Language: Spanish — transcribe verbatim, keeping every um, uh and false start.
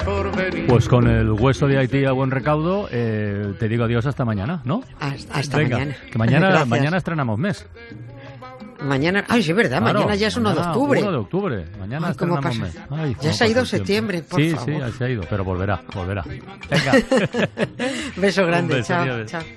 Pues con el hueso de Haití a buen recaudo, eh, te digo adiós hasta mañana, ¿no? Hasta, hasta Venga, mañana. Que mañana, Gracias. mañana estrenamos mes. Mañana, ay, sí, es verdad, Claro, mañana ya es uno de mañana, octubre. uno de octubre. Mañana Ay, ¿cómo estrenamos pasa? mes. Ay, Ya cómo se ha ido pasa el tiempo. septiembre, por sí, favor. Sí, se ha ido, pero volverá, volverá. Venga. Beso grande, Un beso, chao, adiós. chao.